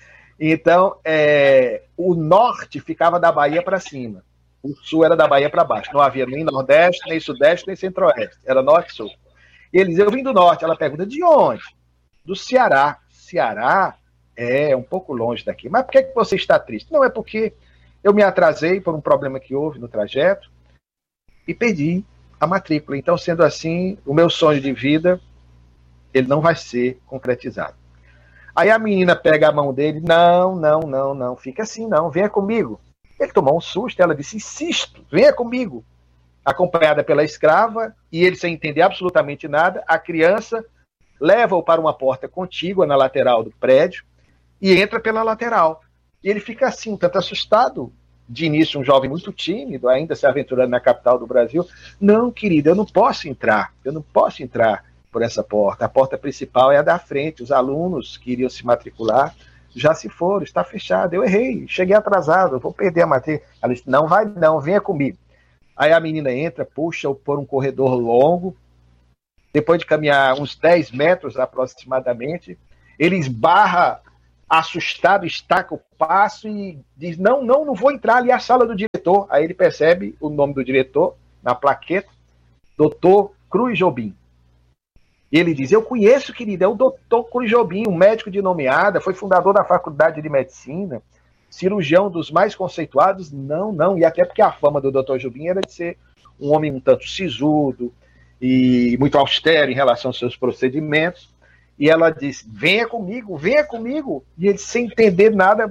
Então, é, o norte ficava da Bahia para cima. O sul era da Bahia para baixo. Não havia nem nordeste, nem sudeste, nem centro-oeste. Era norte e sul. E eles, eu vim do norte. Ela pergunta: de onde? Do Ceará. Ceará é um pouco longe daqui. Mas por que você está triste? Não, é porque eu me atrasei por um problema que houve no trajeto e perdi a matrícula. Então, sendo assim, o meu sonho de vida, ele não vai ser concretizado. Aí a menina pega a mão dele: não, não, não, não, fica assim não, venha comigo. Ele tomou um susto, ela disse: insisto, venha comigo. Acompanhada pela escrava, e ele sem entender absolutamente nada, a criança leva-o para uma porta contígua na lateral do prédio e entra pela lateral. E ele fica assim, um tanto assustado. De início, um jovem muito tímido, ainda se aventurando na capital do Brasil. Não, querida, eu não posso entrar, eu não posso entrar por essa porta. A porta principal é a da frente. Os alunos que iriam se matricular já se foram, está fechado. Eu errei, cheguei atrasado, vou perder a matrícula. Ela disse, não vai não, venha comigo. Aí a menina entra, puxa por um corredor longo, depois de caminhar uns dez metros aproximadamente, ele esbarra, assustado, estaca o passo e diz, não, não, não vou entrar ali, é a sala do diretor. Aí ele percebe o nome do diretor na plaqueta, doutor Cruz Jobim. E ele diz, eu conheço, querido, é o doutor Cruz Jobim, um médico de nomeada, foi fundador da Faculdade de Medicina, cirurgião dos mais conceituados. Não, não, e até porque a fama do doutor Jobim era de ser um homem um tanto sisudo e muito austero em relação aos seus procedimentos. E ela diz, venha comigo, venha comigo. E ele, sem entender nada,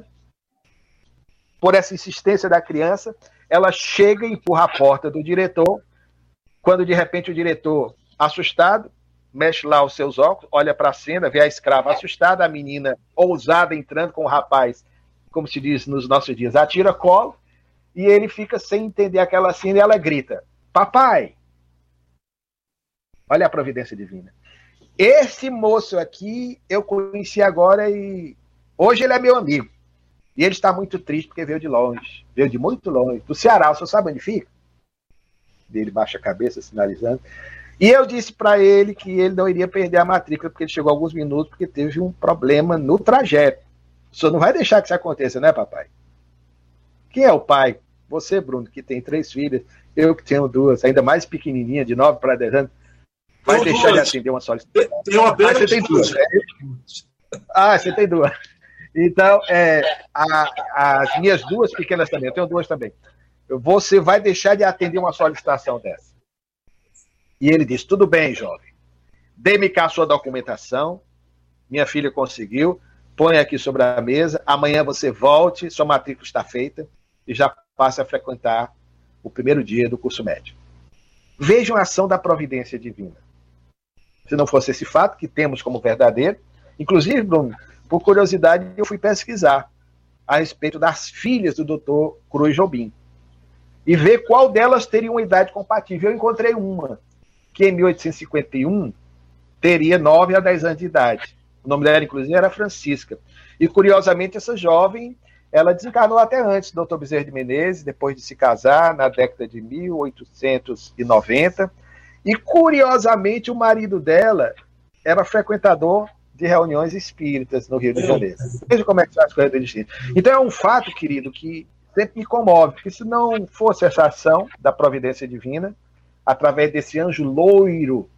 por essa insistência da criança, ela chega e empurra a porta do diretor, quando de repente o diretor, assustado, mexe lá os seus óculos, olha para a cena, vê a escrava assustada, a menina ousada entrando com o rapaz, como se diz nos nossos dias, atira colo, e ele fica sem entender aquela cena e ela grita, papai! Olha a providência divina. Esse moço aqui eu conheci agora e hoje ele é meu amigo. E ele está muito triste porque veio de longe, veio de muito longe, do Ceará, o senhor sabe onde fica? Ele baixa a cabeça, sinalizando. E eu disse para ele que ele não iria perder a matrícula, porque ele chegou alguns minutos, porque teve um problema no trajeto. O senhor não vai deixar que isso aconteça, né, papai? Quem é o pai? Você, Bruno, que tem três filhas, eu que tenho duas, ainda mais pequenininha, de nove para dez anos, vai Tem deixar duas. de atender uma solicitação? Tem uma Ah, você tem duas. duas. Ah, você tem duas. Então, é, a, as minhas duas pequenas também, eu tenho duas também. Você vai deixar de atender uma solicitação dessa? E ele disse, tudo bem, jovem, dê-me cá a sua documentação, minha filha conseguiu, põe aqui sobre a mesa, amanhã você volte, sua matrícula está feita, e já passe a frequentar o primeiro dia do curso médio. Vejam a ação da providência divina. Se não fosse esse fato, que temos como verdadeiro, inclusive, Bruno, por curiosidade, eu fui pesquisar a respeito das filhas do doutor Cruz Jobim, e ver qual delas teria uma idade compatível. Eu encontrei uma, que em mil oitocentos e cinquenta e um teria nove a dez anos de idade. O nome dela, inclusive, era Francisca. E, curiosamente, essa jovem, ela desencarnou até antes do doutor Bezerra de Menezes, depois de se casar, na década de mil oitocentos e noventa. E, curiosamente, o marido dela era frequentador de reuniões espíritas no Rio de Janeiro. Veja como é que são as coisas distintas. Então, é um fato, querido, que sempre me comove, porque se não fosse essa ação da providência divina, através desse anjo loiro,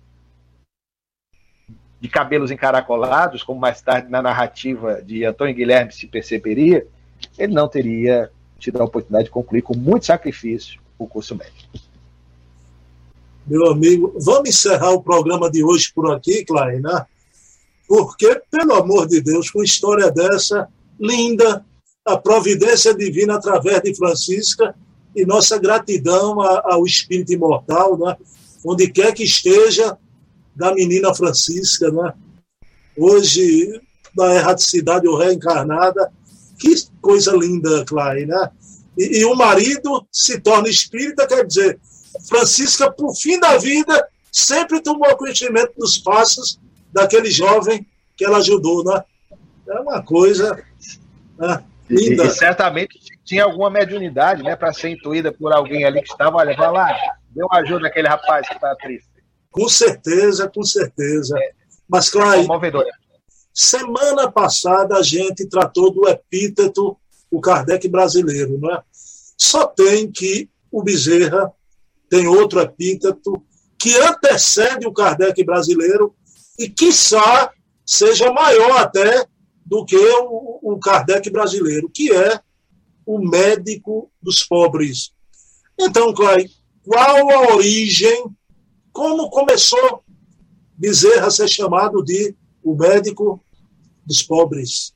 de cabelos encaracolados, como mais tarde na narrativa de Antônio Guilherme se perceberia, ele não teria tido a oportunidade de concluir com muito sacrifício o curso médio. Meu amigo, vamos encerrar o programa de hoje por aqui, Clay, né? Porque, pelo amor de Deus, com história dessa, linda, a providência divina através de Francisca, e nossa gratidão ao Espírito Imortal, né? Onde quer que esteja, da menina Francisca, né? Hoje, da erraticidade ou reencarnada, que coisa linda, Clay, né? E, e o marido se torna espírita, quer dizer, Francisca, por fim da vida, sempre tomou conhecimento dos passos daquele jovem que ela ajudou, né? É uma coisa, né? Linda. E, e certamente tinha alguma mediunidade, né, para ser intuída por alguém ali que estava, olha, vai lá, dê uma ajuda àquele rapaz que está triste. Com certeza, com certeza. É. Mas, Clay, semana passada a gente tratou do epíteto, o Kardec brasileiro, não é? Só tem que o Bezerra tem outro epíteto que antecede o Kardec brasileiro e, quiçá, seja maior até do que o, o Kardec brasileiro, que é o médico dos pobres. Então, Clay, qual a origem, como começou Bezerra a ser chamado de o médico dos pobres?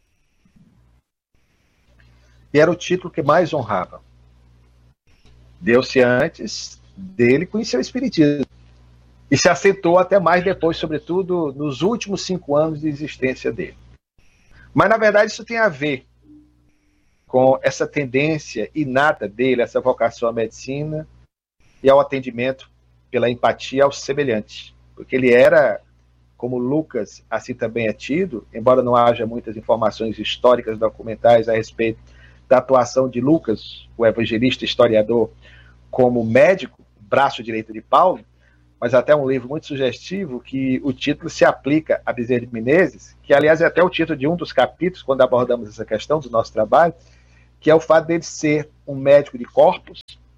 E era o título que mais honrava. Deu-se antes dele conhecer o Espiritismo. E se acentuou até mais depois, sobretudo nos últimos cinco anos de existência dele. Mas, na verdade, isso tem a ver com essa tendência inata dele, essa vocação à medicina e ao atendimento pela empatia ao semelhante. Porque ele era como Lucas assim também é tido, embora não haja muitas informações históricas documentais a respeito da atuação de Lucas, o evangelista historiador, como médico, braço direito de Paulo, mas até um livro muito sugestivo que o título se aplica a Bezerra de Menezes, que aliás é até o título de um dos capítulos quando abordamos essa questão do nosso trabalho, que é o fato dele ser um médico de corpos,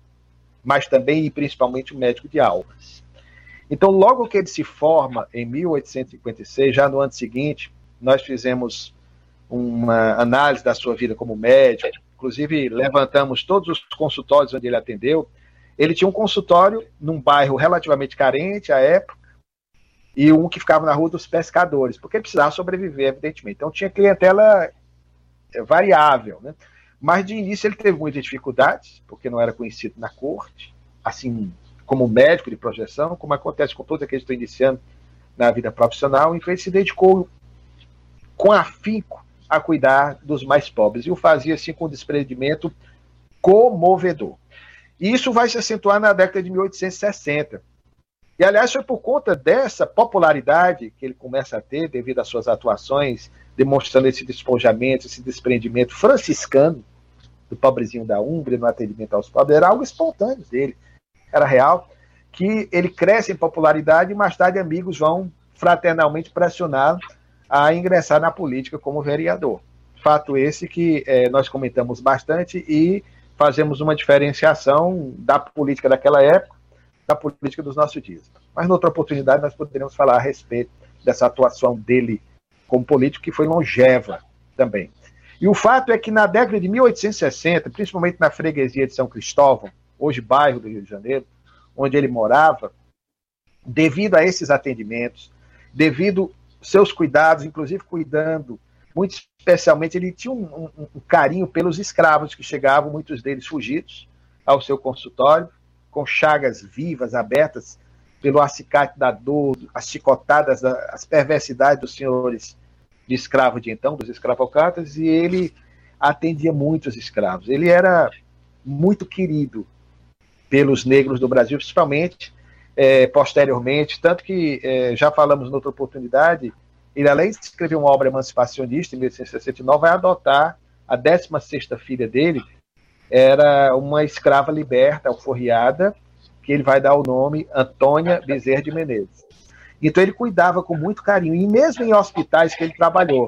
mas também e principalmente um médico de almas. Então, logo que ele se forma, em mil oitocentos e cinquenta e seis, já no ano seguinte, nós fizemos uma análise da sua vida como médico, inclusive levantamos todos os consultórios onde ele atendeu. Ele tinha um consultório num bairro relativamente carente à época, e um que ficava na Rua dos Pescadores, porque ele precisava sobreviver, evidentemente. Então, tinha clientela variável, né? Mas, de início, ele teve muitas dificuldades, porque não era conhecido na corte, assim como médico de projeção, como acontece com todos aqueles que estão iniciando na vida profissional. Então ele se dedicou com afinco a cuidar dos mais pobres, e o fazia assim com um desprendimento comovedor. E isso vai se acentuar na década de mil oitocentos e sessenta. E, aliás, foi por conta dessa popularidade que ele começa a ter, devido às suas atuações, demonstrando esse despojamento, esse desprendimento franciscano do pobrezinho da Úmbria, no atendimento aos pobres. Era algo espontâneo dele, era real, que ele cresce em popularidade e mais tarde amigos vão fraternalmente pressioná-lo a ingressar na política como vereador. Fato esse que eh, nós comentamos bastante e fazemos uma diferenciação da política daquela época da política dos nossos dias. Mas, noutra oportunidade, nós poderemos falar a respeito dessa atuação dele como político, que foi longeva também. E o fato é que, na década de mil oitocentos e sessenta, principalmente na freguesia de São Cristóvão, hoje bairro do Rio de Janeiro, onde ele morava, devido a esses atendimentos, devido seus cuidados, inclusive cuidando, muito especialmente, ele tinha um, um, um carinho pelos escravos que chegavam, muitos deles fugidos, ao seu consultório, com chagas vivas, abertas pelo acicate da dor, as chicotadas, as perversidades dos senhores de escravo de então, dos escravocratas, e ele atendia muitos escravos. Ele era muito querido pelos negros do Brasil, principalmente é, posteriormente, tanto que, é, já falamos noutra oportunidade, ele, além de escrever uma obra emancipacionista, em mil oitocentos e sessenta e nove, vai adotar a décima sexta filha dele, era uma escrava liberta, alforriada, que ele vai dar o nome Antônia Bezerra de Menezes. Então ele cuidava com muito carinho, e mesmo em hospitais que ele trabalhou,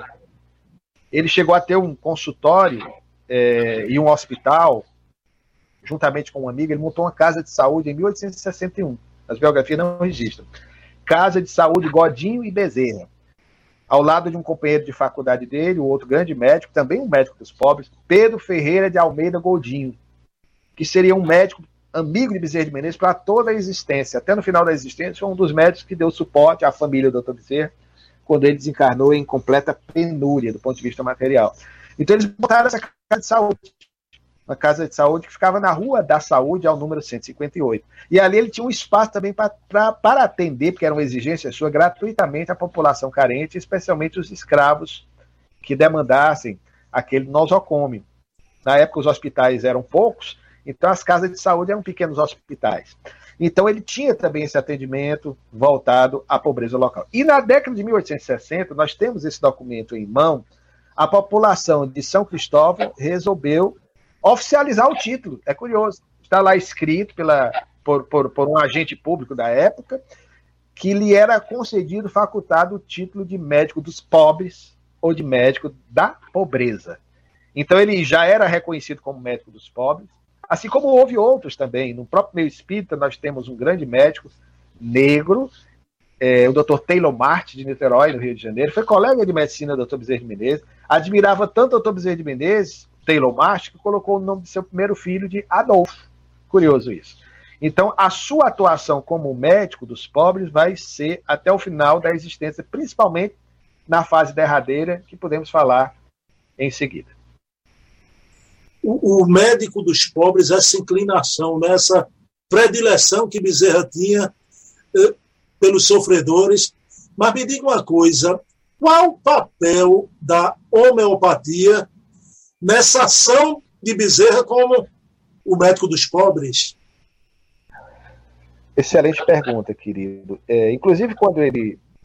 ele chegou a ter um consultório é, e um hospital, juntamente com um amigo. Ele montou uma casa de saúde em mil oitocentos e sessenta e um, as biografias não registram, Casa de Saúde Godinho e Bezerra, ao lado de um companheiro de faculdade dele, o outro grande médico, também um médico dos pobres, Pedro Ferreira de Almeida Godinho, que seria um médico amigo de Bezerra de Menezes para toda a existência. Até no final da existência, foi um dos médicos que deu suporte à família do doutor Bezerra, quando ele desencarnou em completa penúria do ponto de vista material. Então eles botaram essa casa de saúde, uma casa de saúde que ficava na Rua da Saúde, ao número cento e cinquenta e oito. E ali ele tinha um espaço também pra, pra, para atender, porque era uma exigência sua, gratuitamente a população carente, especialmente os escravos que demandassem aquele nosocômio. Na época os hospitais eram poucos, então as casas de saúde eram pequenos hospitais. Então ele tinha também esse atendimento voltado à pobreza local. E na década de mil oitocentos e sessenta, nós temos esse documento em mão, a população de São Cristóvão resolveu oficializar o título. É curioso. Está lá escrito pela, por, por, por um agente público da época que lhe era concedido, facultado o título de médico dos pobres ou de médico da pobreza. Então ele já era reconhecido como médico dos pobres, assim como houve outros também. No próprio meio espírita nós temos um grande médico negro, é, o doutor Taylor Martin, de Niterói, no Rio de Janeiro, foi colega de medicina do doutor Bezerra de Menezes, admirava tanto o doutor Bezerra de Menezes, Taylor Martin, que colocou o nome de seu primeiro filho de Adolfo. Curioso isso. Então, a sua atuação como médico dos pobres vai ser até o final da existência, principalmente na fase derradeira, que podemos falar em seguida. O, o médico dos pobres, essa inclinação, né, essa predileção que Bezerra tinha eh, pelos sofredores. Mas me diga uma coisa, qual o papel da homeopatia nessa ação de Bezerra como o médico dos pobres? Excelente pergunta, querido. É, inclusive, quando ele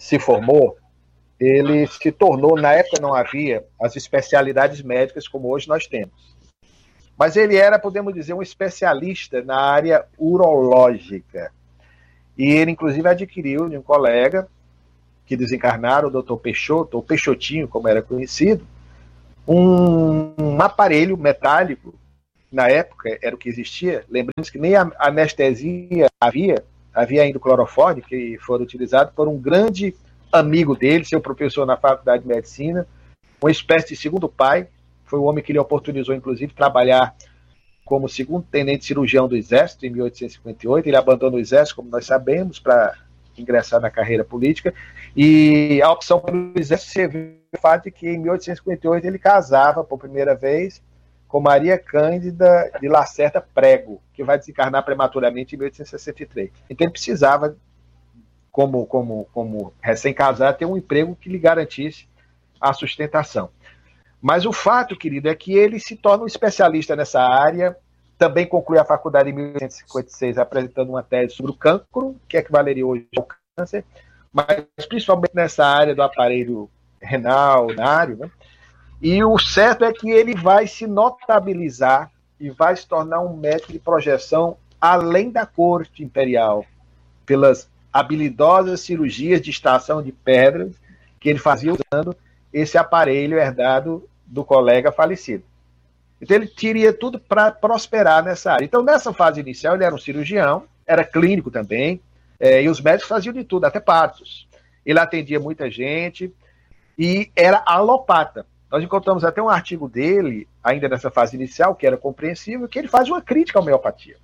se formou, ele se tornou, na época não havia as especialidades médicas como hoje nós temos. Mas ele era, podemos dizer, um especialista na área urológica. E ele, inclusive, adquiriu de um colega que desencarnaram, o doutor Peixoto, ou Peixotinho, como era conhecido, um, um aparelho metálico, na época era o que existia. Lembramos que nem a anestesia havia, havia ainda o clorofone, que foi utilizado por um grande amigo dele, seu professor na Faculdade de Medicina, uma espécie de segundo pai. Foi o homem que lhe oportunizou, inclusive, trabalhar como segundo tenente cirurgião do Exército em mil oitocentos e cinquenta e oito. Ele abandonou o Exército, como nós sabemos, para ingressar na carreira política. E a opção pelo Exército serviu o fato de que, em mil oitocentos e cinquenta e oito, ele casava por primeira vez com Maria Cândida de Lacerda Prego, que vai desencarnar prematuramente em mil oitocentos e sessenta e três. Então ele precisava, como, como, como recém-casado, ter um emprego que lhe garantisse a sustentação. Mas o fato, querido, é que ele se torna um especialista nessa área, também conclui a faculdade em mil oitocentos e cinquenta e seis apresentando uma tese sobre o cancro, que equivaleria hoje ao câncer, mas principalmente nessa área do aparelho renal, urinário, né? E o certo é que ele vai se notabilizar e vai se tornar um médico de projeção além da corte imperial, pelas habilidosas cirurgias de extração de pedras que ele fazia usando esse aparelho herdado do colega falecido. Então ele teria tudo para prosperar nessa área. Então nessa fase inicial ele era um cirurgião, era clínico também, é, e os médicos faziam de tudo, até partos. Ele atendia muita gente e era alopata. Nós encontramos até um artigo dele, ainda nessa fase inicial, que era compreensível, que ele faz uma crítica à homeopatia.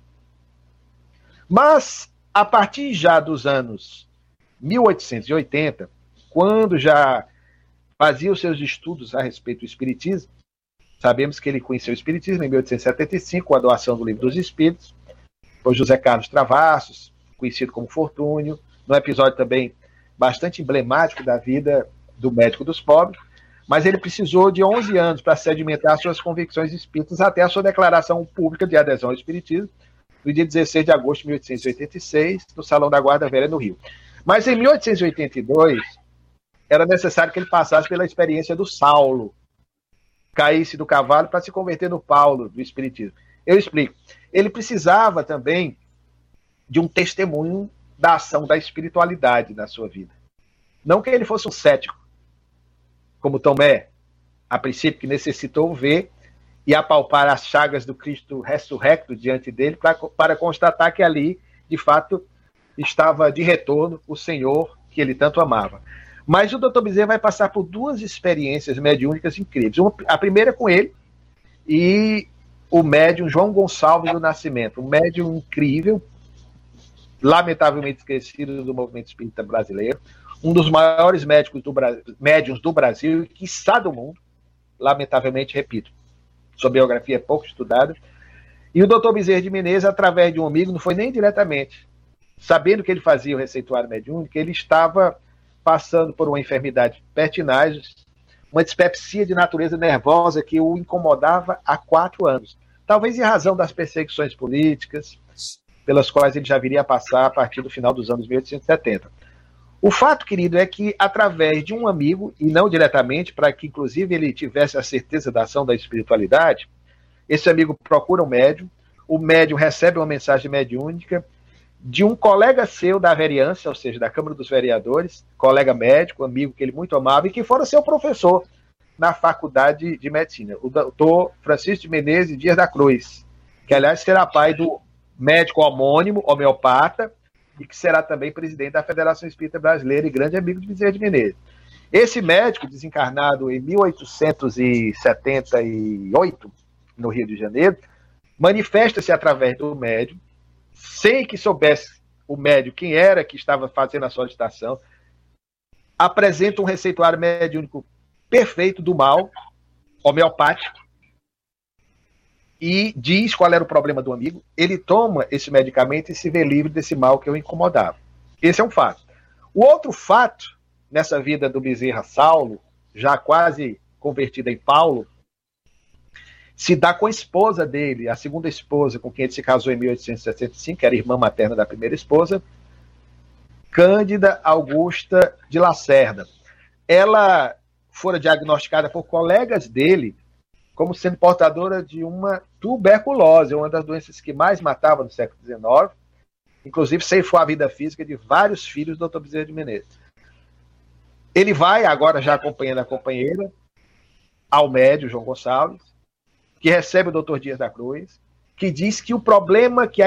Mas, a partir já dos anos mil oitocentos e oitenta, quando já fazia os seus estudos a respeito do espiritismo, sabemos que ele conheceu o espiritismo em mil oitocentos e setenta e cinco, com a doação do Livro dos Espíritos, por José Carlos Travassos, conhecido como Fortúnio, num episódio também bastante emblemático da vida do médico dos pobres, mas ele precisou de onze anos para sedimentar suas convicções espíritas até a sua declaração pública de adesão ao espiritismo, no dia dezesseis de agosto de mil oitocentos e oitenta e seis, no Salão da Guarda Velha, no Rio. Mas em mil oitocentos e oitenta e dois, era necessário que ele passasse pela experiência do Saulo, caísse do cavalo para se converter no Paulo do espiritismo. Eu explico. Ele precisava também de um testemunho da ação da espiritualidade na sua vida. Não que ele fosse um cético, como Tomé, a princípio, que necessitou ver e apalpar as chagas do Cristo ressurrecto diante dele para, para constatar que ali, de fato, estava de retorno o Senhor que ele tanto amava. Mas o doutor Bezerra vai passar por duas experiências mediúnicas incríveis. Uma, a primeira com ele e o médium João Gonçalves do Nascimento, um médium incrível, lamentavelmente esquecido do movimento espírita brasileiro, um dos maiores médicos do Bra... médiuns do Brasil e, quiçá, do mundo, lamentavelmente, repito, sua biografia é pouco estudada, e o doutor Bezerra de Menezes, através de um amigo, não foi nem diretamente, sabendo que ele fazia o receituário mediúnico, ele estava passando por uma enfermidade pertinaz, uma dispepsia de natureza nervosa que o incomodava há quatro anos, talvez em razão das perseguições políticas, pelas quais ele já viria a passar a partir do final dos anos mil oitocentos e setenta. O fato, querido, é que, através de um amigo, e não diretamente, para que, inclusive, ele tivesse a certeza da ação da espiritualidade, esse amigo procura um médium, o médium recebe uma mensagem mediúnica de um colega seu da vereança, ou seja, da Câmara dos Vereadores, colega médico, amigo que ele muito amava, e que fora seu professor na Faculdade de Medicina, o doutor Francisco de Menezes Dias da Cruz, que, aliás, será pai do médico homônimo, homeopata, e que será também presidente da Federação Espírita Brasileira e grande amigo de Bezerra de Menezes. Esse médico, desencarnado em mil oitocentos e setenta e oito, no Rio de Janeiro, manifesta-se através do médium, sem que soubesse o médium quem era que estava fazendo a solicitação, apresenta um receituário mediúnico perfeito do mal, homeopático, e diz qual era o problema do amigo, ele toma esse medicamento e se vê livre desse mal que o incomodava. Esse é um fato. O outro fato, nessa vida do Bezerra Saulo, já quase convertida em Paulo, se dá com a esposa dele, a segunda esposa com quem ele se casou em mil oitocentos e sessenta e cinco, que era irmã materna da primeira esposa, Cândida Augusta de Lacerda. Ela fora diagnosticada por colegas dele como sendo portadora de uma tuberculose, uma das doenças que mais matava no século dezenove, inclusive ceifou a vida física de vários filhos do doutor Bezerra de Menezes. Ele vai, agora já acompanhando a companheira, ao médico João Gonçalves, que recebe o doutor Dias da Cruz, que diz que o problema que a